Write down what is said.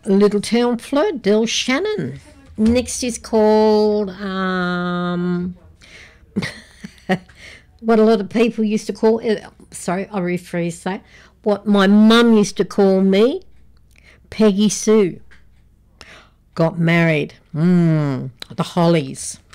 Little Town Flirt, Del Shannon. Next is called what a lot of people used to call it. Sorry, I'll rephrase that. What my mum used to call me, Peggy Sue. Got married. The Hollies.